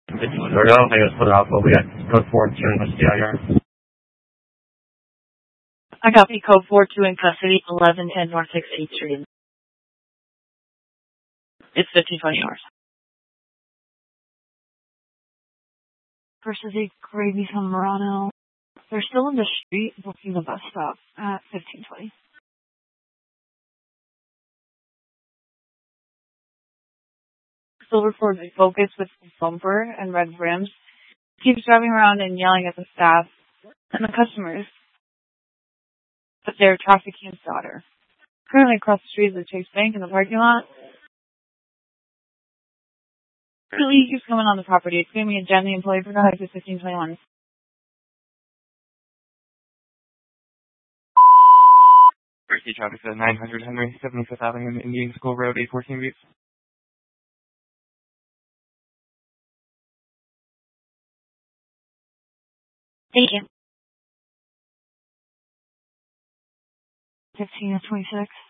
Virgo, I just put it off, but we got code 4-2 in custody out here. I copy code 4-2 in custody, 1110 North 16th Street. It's 1520 hours. Versus a Gravy from Murano. They're still in the street booking the bus stop at 1520. Silver Ford Focus with bumper and red rims keeps driving around and yelling at the staff and the customers that they're trafficking his daughter. Currently across the street is the Chase Bank in the parking lot. Currently he keeps coming on the property. It's going to be a Jen, the employee for the exit 1521. Mercy traffic at 900 Henry, 75th Avenue, Indian School Road, 814 beats. Thank you. 15 of 26.